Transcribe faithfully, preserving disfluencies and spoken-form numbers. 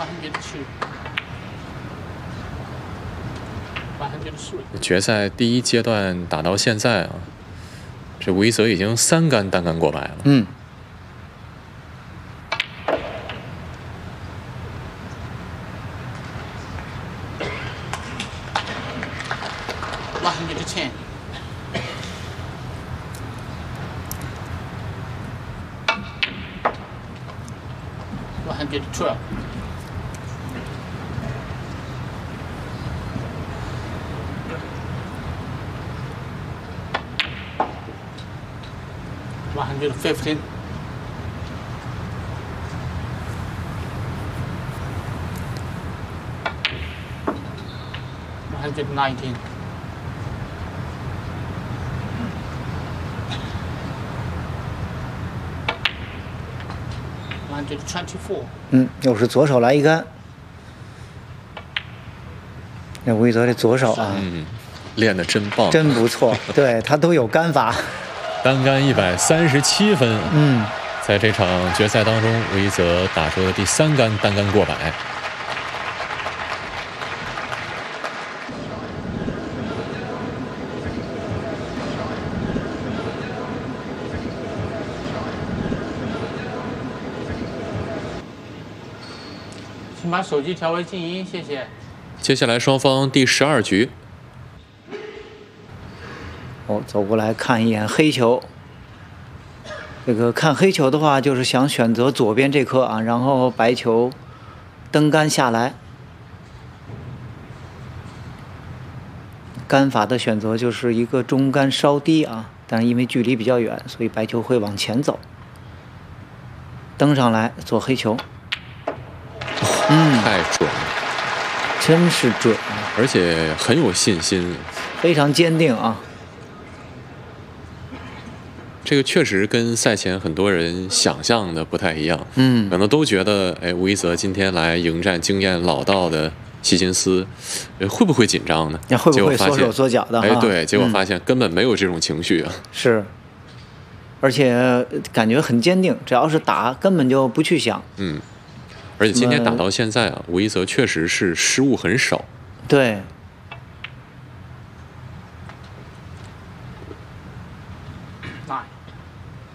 决赛第一阶段打到现在啊，这吴一泽已经三杆单杆过百了。 嗯。 one hundred ten. one hundred twelve. one hundred fifteen. one hundred nineteen. one hundred twenty-four. 嗯，又是左手来一杆。那吴一泽这左手啊， 嗯，练得真棒， 真不错。对他都有杆法。 单杆一百三十七分。 嗯， 在这场决赛当中，吴一泽打出了第三杆单杆过百。 请把手机调为静音，谢谢。 接下来双方第十二局。 哦，走过来看一眼黑球。这个看黑球的话，就是想选择左边这颗啊，然后白球登杆下来。杆法的选择就是一个中杆稍低啊，但是因为距离比较远，所以白球会往前走。登上来做黑球。嗯， 太准了， 真是准啊！ 而且很有信心， 非常坚定啊。 这个确实跟赛前很多人想象的不太一样， 嗯， 可能都觉得，哎，吴一泽今天来迎战经验老道的希金斯，会不会紧张呢？ 那会不会缩手缩脚的？ 哎，对，结果发现根本没有这种情绪啊。 嗯、是，而且感觉很坚定，只要是打，根本就不去想。 嗯。而且今天打到现在啊，吴一泽确实是失误很少。 对，